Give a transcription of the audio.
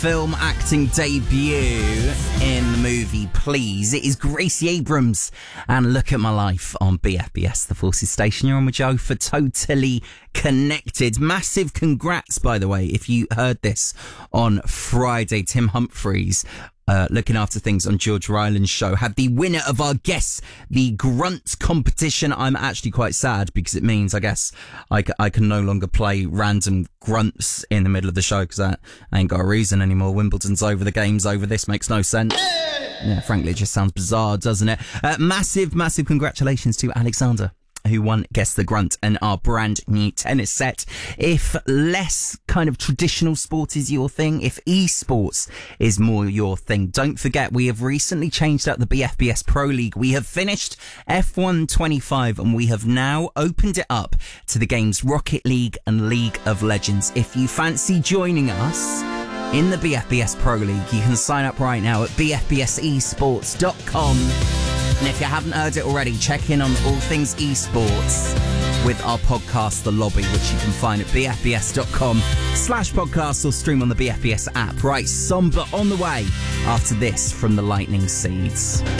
film acting debut in the movie Please. It is Gracie Abrams and Look at My Life on BFBS, the Forces Station. You're on with Joe for Totally Connected. Massive congrats, by the way, if you heard this on Friday. Tim Humphries, looking after things on George Ryland's show, had the winner of our Guess the Grunt competition. I'm actually quite sad because it means, I guess, I can no longer play random grunts in the middle of the show because I ain't got a reason anymore. Wimbledon's over, the game's over, this makes no sense. Yeah, frankly, it just sounds bizarre, doesn't it? Massive congratulations to Alexander, who won Guess the Grunt and our brand new tennis set. If less kind of traditional sport is your thing, if esports is more your thing, don't forget we have recently changed up the BFBS Pro League. We have finished F1 25 and we have now opened it up to the games Rocket League and League of Legends. If you fancy joining us in the BFBS Pro League, you can sign up right now at bfbsesports.com. And if you haven't heard it already, check in on all things esports with our podcast, The Lobby, which you can find at bfbs.com/podcast or stream on the BFBS app. Right, Somber on the way after this from the Lightning Seeds.